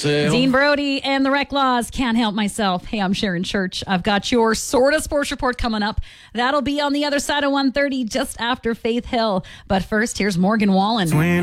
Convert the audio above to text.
sale. Dean Brody and the Rec Laws, Can't Help Myself. Hey, I'm Sharon Church. I've got your Sort of Sports Report coming up. That'll be on the other side of 1:30, just after Faith Hill. But first, here's Morgan Wallen.